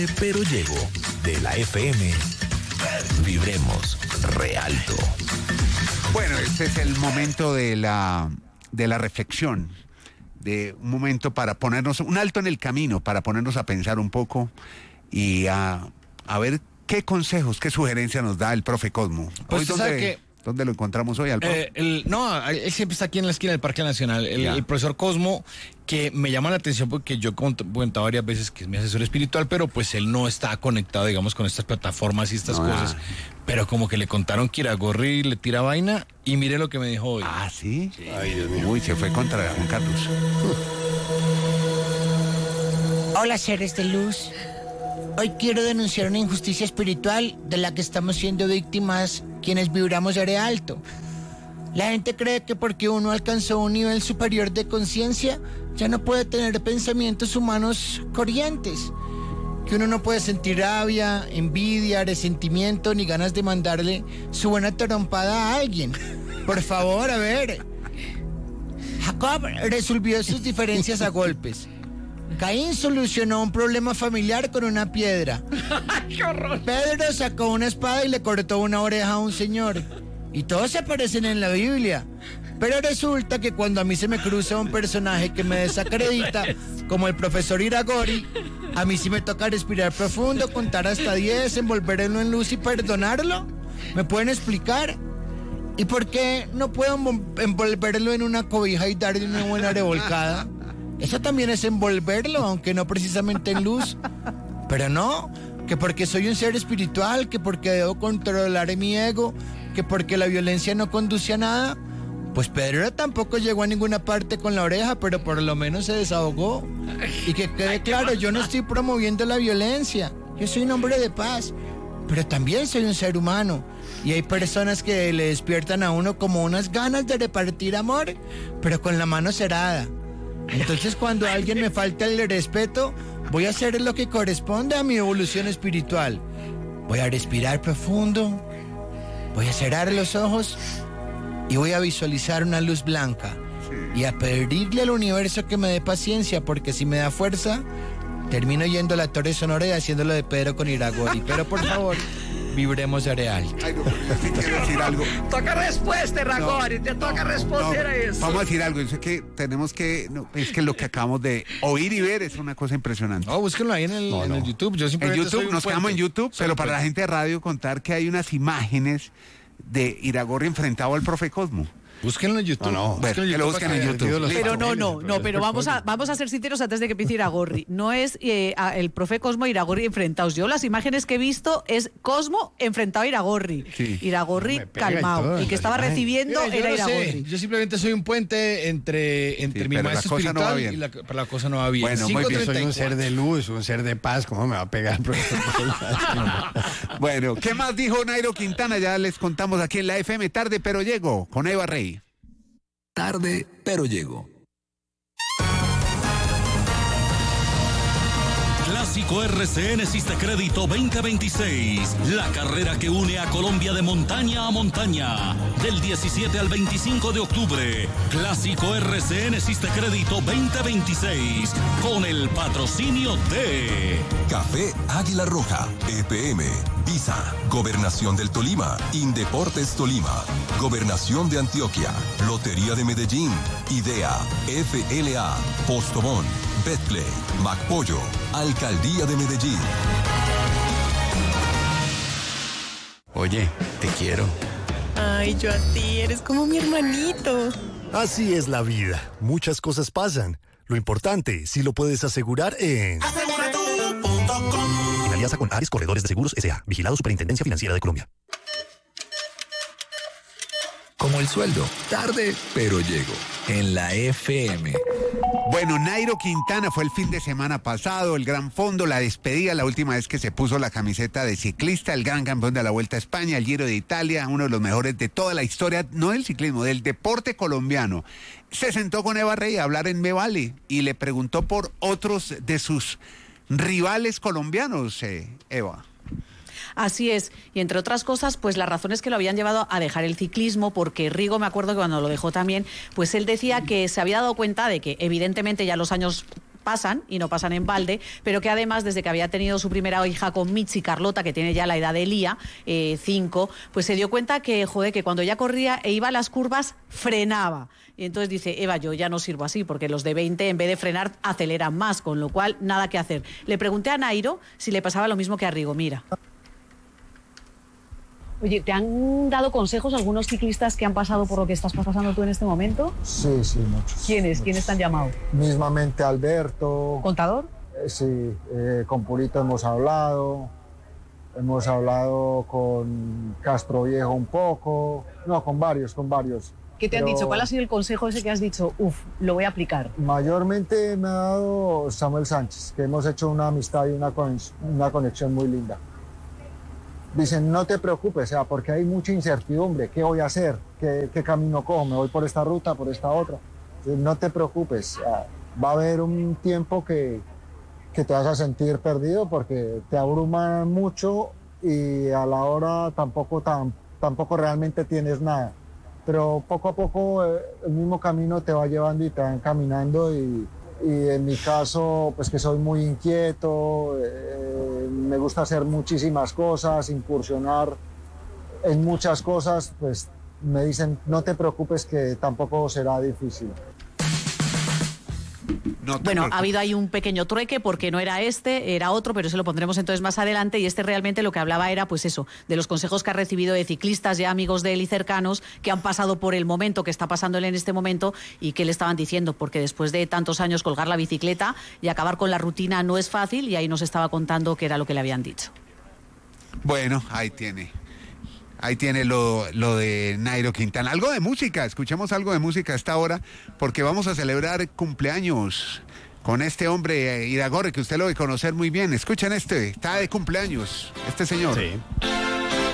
Pero llego de la FM. Vibremos re alto. Bueno, este es el momento de la reflexión, de un momento para ponernos un alto en el camino, para ponernos a pensar un poco y a ver qué consejos, qué sugerencias nos da el profe Cosmo. Pues Hoy, ¿dónde lo encontramos hoy al profe? Él siempre está aquí en la esquina del Parque Nacional. El profesor Cosmo, que me llama la atención porque yo he comentado varias veces que es mi asesor espiritual, pero pues él no está conectado, digamos, con estas plataformas y estas cosas. Pero como que le contaron que Iragorri le tira vaina y mire lo que me dijo hoy. Ah, ¿sí? Ay, Dios mío. Uy, se fue contra Juan Carlos. Hola, seres de luz. Hoy quiero denunciar una injusticia espiritual de la que estamos siendo víctimas quienes vibramos aire alto. La gente cree que porque uno alcanzó un nivel superior de conciencia, ya no puede tener pensamientos humanos corrientes. Que uno no puede sentir rabia, envidia, resentimiento, ni ganas de mandarle su buena trompada a alguien. Por favor, a ver. Jacob resolvió sus diferencias a golpes. Caín solucionó un problema familiar con una piedra. ¡Qué horror! Pedro sacó una espada y le cortó una oreja a un señor. Y todos se aparecen en la Biblia. Pero resulta que cuando a mí se me cruza un personaje que me desacredita, como el profesor Iragorri, a mí sí me toca respirar profundo, contar hasta 10, envolverlo en luz y perdonarlo. ¿Me pueden explicar? ¿Y por qué no puedo envolverlo en una cobija y darle una buena revolcada? Eso también es envolverlo, aunque no precisamente en luz. Pero no, que porque soy un ser espiritual, que porque debo controlar mi ego, que porque la violencia no conduce a nada. Pues Pedro tampoco llegó a ninguna parte con la oreja, pero por lo menos se desahogó. Y que quede claro, yo no estoy promoviendo la violencia. Yo soy un hombre de paz, pero también soy un ser humano. Y hay personas que le despiertan a uno como unas ganas de repartir amor, pero con la mano cerrada. Entonces cuando alguien me falta el respeto, voy a hacer lo que corresponde a mi evolución espiritual. Voy a respirar profundo, voy a cerrar los ojos y voy a visualizar una luz blanca y a pedirle al universo que me dé paciencia, porque si me da fuerza, termino yendo a la Torre Sonora y haciéndolo de Pedro con Iragorri. Pero por favor, vibremos aire alto. Ay, no, pero yo sí quiero decir algo. Toca respuesta, Iragorri, te toca responder a eso. Vamos a decir algo, es que tenemos que, es que lo que acabamos de oír y ver es una cosa impresionante. No, búsquenlo ahí en el YouTube. Yo En simplemente soy YouTube, un nos puente. quedamos en YouTube, Soy pero un para la puente. gente de radio contar que hay unas imágenes de Iragorri enfrentado al profe Cosmo. Búsquenlo en YouTube. Bueno, Búsquenlo que lo busquen en YouTube. Pero pero vamos a ser sinceros antes de que empiece Iragorri. No es el profe Cosmo e Iragorri enfrentados. Yo las imágenes que he visto es Cosmo enfrentado a Iragorri. Sí. Iragorri Me pega y calmado. todo, El que estaba ay. recibiendo Mira, yo era no sé. Iragorri. Yo simplemente soy un puente entre Sí, mi pero la maestro cosa no va espiritual bien. pero la cosa no va bien. Bueno, muy bien. Soy un ser de luz, un ser de paz. ¿Cómo me va a pegar, profesor? Bueno, ¿qué más dijo Nairo Quintana? Ya les contamos aquí en la FM Tarde, pero llego con Eva Rey. Tarde, pero llego. Clásico RCN Sistecrédito 2026. La carrera que une a Colombia de montaña a montaña. Del 17 al 25 de octubre. Clásico RCN Sistecrédito 2026. Con el patrocinio de Café Águila Roja, EPM, Visa, Gobernación del Tolima, Indeportes Tolima, Gobernación de Antioquia, Lotería de Medellín, IDEA, FLA, Postobón, Betplay, MacPollo, Alcaldía de Medellín. Oye, te quiero. Ay, yo a ti, eres como mi hermanito. Así es la vida. Muchas cosas pasan. Lo importante, si lo puedes asegurar en... En alianza con Ares Corredores de Seguros S.A. Vigilado Superintendencia Financiera de Colombia. Como el sueldo, tarde, pero llego. En la FM. Bueno, Nairo Quintana fue el fin de semana pasado, el Gran Fondo, la despedida, la última vez que se puso la camiseta de ciclista, el gran campeón de la Vuelta a España, el Giro de Italia, uno de los mejores de toda la historia, no del ciclismo, del deporte colombiano. Se sentó con Eva Rey a hablar en Me Vale y le preguntó por otros de sus rivales colombianos, Eva. Así es, y entre otras cosas, pues las razones que lo habían llevado a dejar el ciclismo, porque Rigo, me acuerdo que cuando lo dejó también, pues él decía que se había dado cuenta de que evidentemente ya los años pasan y no pasan en balde, pero que además desde que había tenido su primera hija con Mitzi, Carlota, que tiene ya la edad de Lía, 5, pues se dio cuenta que, que cuando ella corría e iba a las curvas, frenaba. Y entonces dice, Eva, yo ya no sirvo así, porque los de 20 en vez de frenar aceleran más, con lo cual nada que hacer. Le pregunté a Nairo si le pasaba lo mismo que a Rigo, mira. Oye, ¿te han dado consejos algunos ciclistas que han pasado por lo que estás pasando tú en este momento? Sí, muchos. ¿Quiénes? Muchos. ¿Quiénes te han llamado? Mismamente Alberto. ¿Contador? Sí, con Purito hemos hablado con Castro Viejo un poco, no, con varios. ¿Qué te han dicho? ¿Cuál ha sido el consejo ese que has dicho, lo voy a aplicar? Mayormente me ha dado Samuel Sánchez, que hemos hecho una amistad y una conexión muy linda. Dicen, no te preocupes, porque hay mucha incertidumbre. ¿Qué voy a hacer? ¿Qué camino cojo? ¿Me voy por esta ruta, por esta otra? No te preocupes. Va a haber un tiempo que te vas a sentir perdido porque te abruman mucho y a la hora tampoco realmente tienes nada. Pero poco a poco el mismo camino te va llevando y te va encaminando y en mi caso, pues que soy muy inquieto, me gusta hacer muchísimas cosas, incursionar en muchas cosas, pues me dicen, no te preocupes que tampoco será difícil. Bueno, ha habido ahí un pequeño trueque porque no era era otro, pero se lo pondremos entonces más adelante, y realmente lo que hablaba era pues eso, de los consejos que ha recibido de ciclistas ya amigos de él y cercanos que han pasado por el momento que está pasando él en este momento y que le estaban diciendo, porque después de tantos años colgar la bicicleta y acabar con la rutina no es fácil, y ahí nos estaba contando qué era lo que le habían dicho. Bueno, ahí tiene lo de Nairo Quintana. Algo de música, escuchemos algo de música a esta hora, porque vamos a celebrar cumpleaños con este hombre, Iragorri, que usted lo debe conocer muy bien. Escuchen está de cumpleaños, este señor. Sí.